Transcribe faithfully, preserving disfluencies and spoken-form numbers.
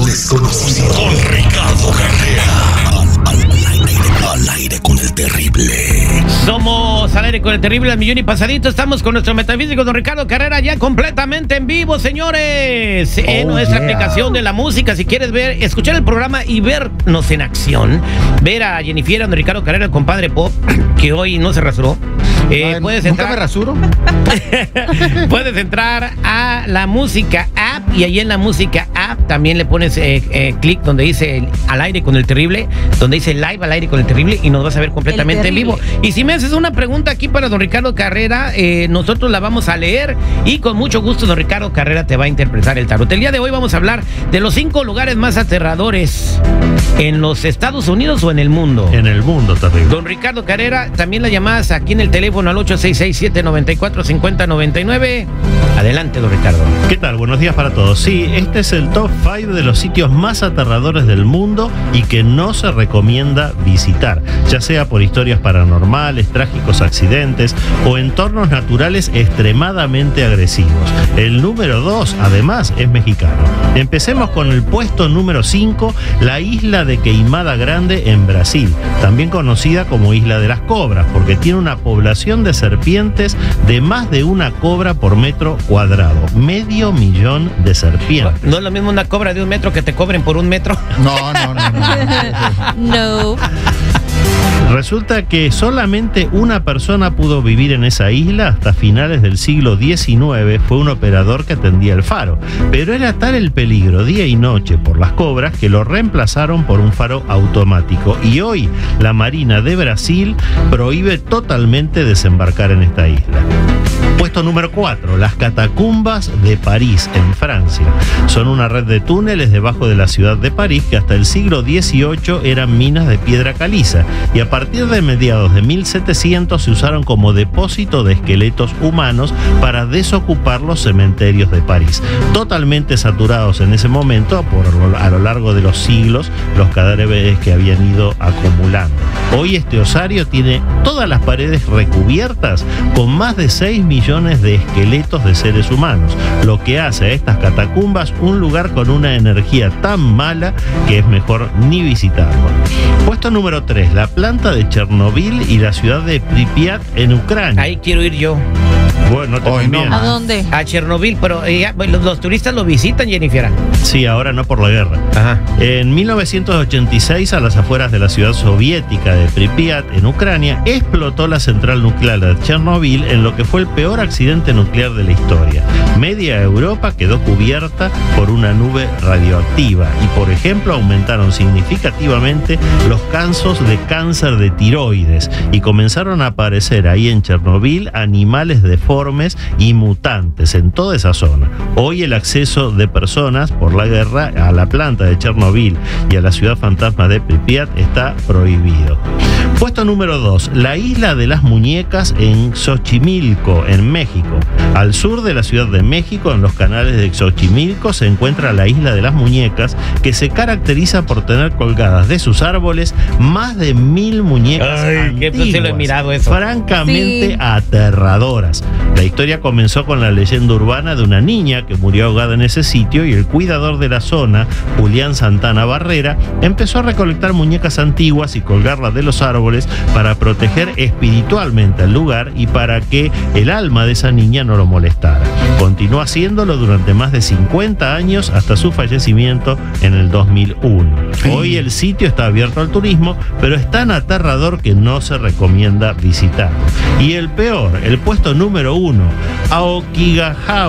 desconocido. Con Ricardo Carrera. Al, al, al, aire, al aire con el terrible. Somos al aire con el terrible al millón y pasadito. Estamos con nuestro metafísico don Ricardo Carrera ya completamente en vivo, señores. En oh, nuestra yeah. aplicación de la música. Si quieres ver, escuchar el programa y vernos en acción, ver a Jennifer, a don Ricardo Carrera, el compadre Pop, que hoy no se rasuró. Eh, no, puedes ¿Nunca entrar, me rasuro? puedes entrar a la música app y ahí en la música app también le pones eh, eh, clic donde dice el, al aire con el terrible, donde dice live al aire con el terrible y nos vas a ver completamente en vivo. Y si me haces una pregunta aquí para don Ricardo Carrera, eh, nosotros la vamos a leer y con mucho gusto don Ricardo Carrera te va a interpretar el tarot. El día de hoy vamos a hablar de los cinco lugares más aterradores en los Estados Unidos o en el mundo. En el mundo, terrible. Don Ricardo Carrera, también las llamadas aquí en el teléfono al ocho seis seis, siete nueve cuatro, cinco cero nueve nueve. Adelante, don Ricardo. ¿Qué tal? Buenos días para todos. Sí, este es el top cinco de los sitios más aterradores del mundo y que no se recomienda visitar, ya sea por historias paranormales, trágicos accidentes o entornos naturales extremadamente agresivos. El número dos, además, es mexicano. Empecemos con el puesto número cinco, la isla de Queimada Grande en Brasil, también conocida como Isla de las Cobras, porque tiene una población de serpientes de más de una cobra por metro cuadrado, medio millón de serpientes. ¿No es lo mismo una cobra de un metro que te cobren por un metro? No, no, no, no. No. Resulta que solamente una persona pudo vivir en esa isla hasta finales del siglo diecinueve, fue un operador que atendía el faro, pero era tal el peligro día y noche por las cobras que lo reemplazaron por un faro automático y hoy la Marina de Brasil prohíbe totalmente desembarcar en esta isla. Puesto número cuatro, las catacumbas de París, en Francia. Son una red de túneles debajo de la ciudad de París que hasta el siglo dieciocho eran minas de piedra caliza y a partir de mediados de mil setecientos se usaron como depósito de esqueletos humanos para desocupar los cementerios de París. Totalmente saturados en ese momento por a lo largo de los siglos los cadáveres que habían ido acumulando. Hoy este osario tiene todas las paredes recubiertas con más de seis millones de esqueletos de seres humanos, lo que hace a estas catacumbas un lugar con una energía tan mala que es mejor ni visitarlo. Puesto número tres, la planta de Chernobyl y la ciudad de Pripyat en Ucrania. Ahí quiero ir yo. Bueno, no te Hoy no, conviene. ¿A dónde? A Chernobyl, pero eh, los, los turistas lo visitan, Jennifer. Sí, ahora no por la guerra. Ajá. En mil novecientos ochenta y seis, a las afueras de la ciudad soviética de Pripyat, en Ucrania, explotó la central nuclear de Chernobyl en lo que fue el peor accidente nuclear de la historia. Media Europa quedó cubierta por una nube radioactiva y, por ejemplo, aumentaron significativamente los casos de cáncer de tiroides y comenzaron a aparecer ahí en Chernobyl animales deformes y mutantes en toda esa zona. Hoy el acceso de personas por la guerra a la planta de Chernobyl y a la ciudad fantasma de Pripyat está prohibido. Puesto número dos, la isla de las muñecas en Xochimilco, en México. Al sur de la Ciudad de México, en los canales de Xochimilco, se encuentra la isla de las muñecas, que se caracteriza por tener colgadas de sus árboles más de mil muñecas Ay, antiguas, que sí lo he mirado eso. francamente Sí. aterradoras. La historia comenzó con la leyenda urbana de una niña que murió ahogada en ese sitio y el cuidador de la zona, Julián Santana Barrera, empezó a recolectar muñecas antiguas y colgarlas de los árboles para proteger espiritualmente al lugar y para que el alma de esa niña no lo molestara. Continuó haciéndolo durante más de cincuenta años hasta su fallecimiento en el dos mil uno. Hoy el sitio está abierto al turismo, pero es tan aterrador que no se recomienda visitarlo. Y el peor, el puesto número uno, Aokigahara.